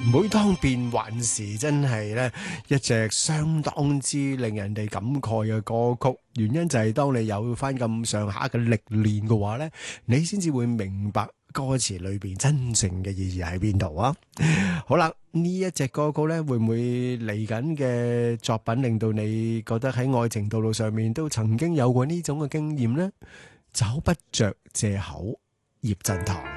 每當變幻時真係咧一隻相當之令人哋感慨嘅歌曲，原因就係當你有翻咁上下嘅歷練嘅話咧，你先至會明白歌詞裏邊真正嘅意義喺邊度啊！好啦，呢一隻歌曲咧，會唔會嚟緊嘅作品令到你覺得喺愛情道路上面都曾經有過呢種嘅經驗呢？找不着借口，葉振棠。